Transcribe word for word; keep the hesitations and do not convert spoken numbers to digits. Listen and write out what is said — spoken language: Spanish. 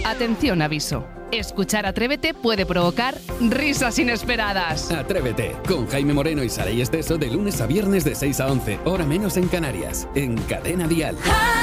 Atención, aviso. Escuchar Atrévete puede provocar risas inesperadas. Atrévete, con Jaime Moreno y Saray Esteso de lunes a viernes de seis a once, hora menos en Canarias, en Cadena Dial.